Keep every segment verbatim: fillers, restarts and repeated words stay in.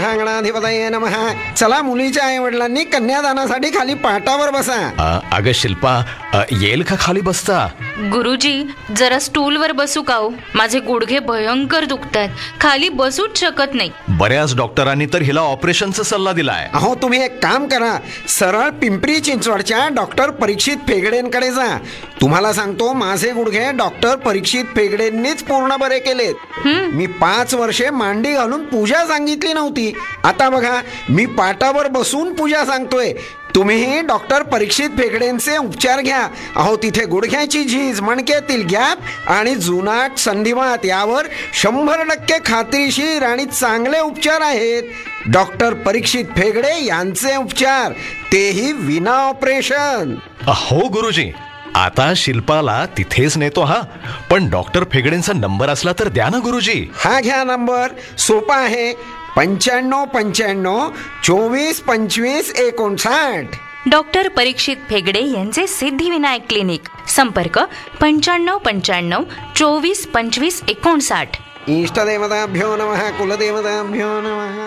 नमः गणाधिपतये नमः. चला, मुलीच्या आई वडिलांनी कन्यादानासाठी खाली पाटावर बसा. अ, अगं शिल्पा, अ, येईल का खाली बसता? गुरुजी, जरा स्टूलवर बसू का हो? माझे गुडघे भयंकर दुखतायत, खाली बसूच शकत नाही. बऱ्याच डॉक्टरांनी तर हिला ऑपरेशनचा सल्ला दिलाय. अहो, तुम्ही एक काम करा, सरळ पिंपरी चिंचवडच्या डॉक्टर परीक्षित फेगडेंकडे जा. तुम्हाला सांगतो, माझे गुडघे डॉक्टर परीक्षित फेगडेंनीच पूर्ण बरे केलेत. मी पाच वर्षे मांडी घालून पूजा सांगितली नव्हती. आता बघा, मी पाटावर बसून पूजा सांगतोय. तुम्हीही डॉक्टर परीक्षित फेगडेंचे उपचार घ्या. अहो, तिथे गुडघ्याची झीज, मणक्यातील गॅप आणि जुनाट संधिवात यावर शंभर टक्के खात्रीशीर आणि चांगले उपचार आहेत. डॉक्टर परीक्षित फेगडे यांचे उपचार, तेही विना ऑपरेशन. हो गुरुजी, आता शिल्पाला तिथेच नेतो. हा, पण डॉक्टर फेगडेंचा नंबर असला तर द्या ना गुरुजी. हा घ्या नंबर, सोपा आहे. पंच्याण्णव पंच्याण्णव चोवीस पंचवीस एकोणसाठ. डॉक्टर परीक्षित फेगडे यांचे सिद्धिविनायक क्लिनिक. संपर्क पंच्याण्णव पंच्याण्णव चोवीस पंचवीस एकोणसाठ. इष्टदेवताभ्यो नमः, कुलदेवताभ्यो नमः.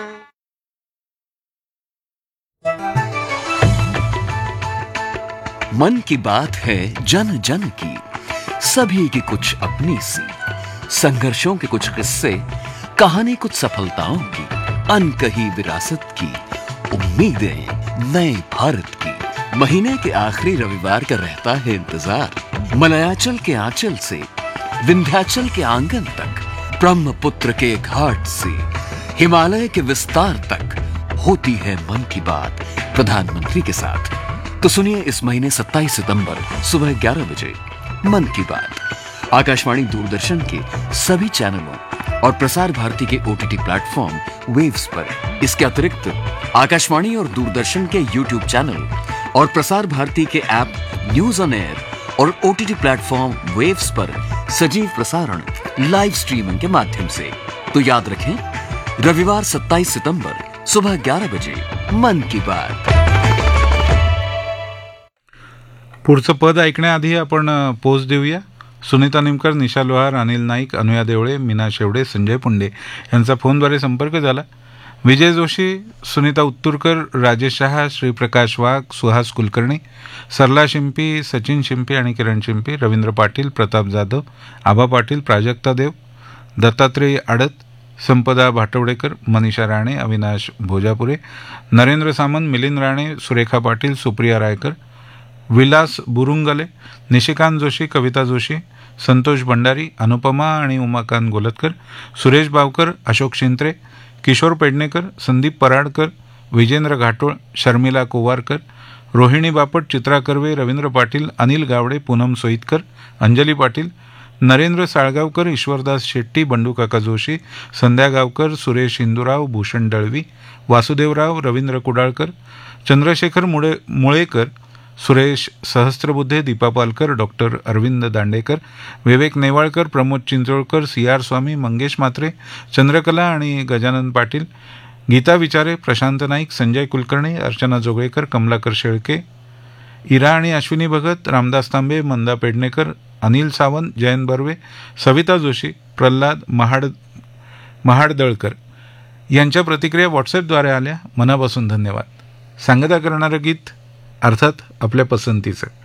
मन की बात है जन जन की, सभी की कुछ अपनी सी, संघर्षों के कुछ किस्से, कहानी कुछ सफलताओं की, अनकही विरासत की, उम्मीदें नए भारत की. महीने के आखिरी रविवार का रहता है इंतजार. मलयाचल के आंचल से विंध्याचल के आंगन तक, ब्रह्मपुत्र के घाट से हिमालय के विस्तार तक होती है मन की बात प्रधानमंत्री के साथ. तो सुनिए, इस महीने सत्ताईस सितंबर सुबह ग्यारह बजे मन की बात आकाशवाणी दूरदर्शन के सभी चैनलों और प्रसार भारती के ओटीटी प्लेटफॉर्म वेव्स पर. इसके अतिरिक्त आकाशवाणी और दूरदर्शन के यूट्यूब चैनल और प्रसार भारती के ऐप न्यूज ऑन एयर और ओटीटी प्लेटफॉर्म वेव्स पर सजीव प्रसारण लाइव स्ट्रीमिंग के माध्यम से. तो याद रखें, रविवार सत्ताईस सितंबर सुबह ग्यारह बजे मन की बात. पुढचं पद ऐकण्याआधी आपण पोच देऊया. सुनीता निमकर, निशा लोहार, अनिल नाईक, अनुया देवळे, मीना शेवडे, संजय पुंडे यांचा फोनद्वारे संपर्क झाला. विजय जोशी, सुनीता उत्तुरकर, राजेश शहा, श्रीप्रकाश वाघ, सुहास कुलकर्णी, सरला शिंपी, सचिन शिंपी आणि किरण शिंपी, रवींद्र पाटील, प्रताप जाधव, आबा पाटील, प्राजक्ता देव, दत्तात्रेय आडत, संपदा भाटवडेकर, मनीषा राणे, अविनाश भोजापुरे, नरेंद्र सामंत, मिलिंद राणे, सुरेखा पाटील, सुप्रिया रायकर, विलास बुरुंगले, निशिकांत जोशी, कविता जोशी, संतोष भंडारी, अनुपमा आणि उमाकांत गोलतकर, सुरेश बावकर, अशोक शिंत्रे, किशोर पेडणेकर, संदीप पराडकर, विजेंद्र घाटोळ, शर्मिला कोवारकर, रोहिणी बापट, चित्रा कर्वे, रवींद्र पाटील, अनिल गावडे, पूनम सोईतकर, अंजली पाटील, नरेंद्र साळगावकर, ईश्वरदास शेट्टी, बंडूकाका जोशी, संध्या गावकर, सुरेश इंदुराव, भूषण दळवी, वासुदेवराव, रवींद्र कुडाळकर, चंद्रशेखर मुळे मुळेकर, सुरेश सहस्त्रबुद्धे, दीपा पालकर, डॉक्टर अरविंद दांडेकर, विवेक नेवाळकर, प्रमोद चिंचोळकर, सी आर स्वामी, मंगेश म्हात्रे, चंद्रकला आणि गजानन पाटील, गीता विचारे, प्रशांत नाईक, संजय कुलकर्णी, अर्चना जोगळेकर, कमलाकर शेळके, इरा आणि अश्विनी भगत, रामदास तांबे, मंदा पेडणेकर, अनिल सावंत, जयंत बर्वे, सविता जोशी, प्रल्हाद महाड महाडदळकर यांच्या प्रतिक्रिया व्हॉट्सअपद्वारे आल्या. मनापासून धन्यवाद. सांगता करणारं गीत अर्थात आपल्या पसंतीचं.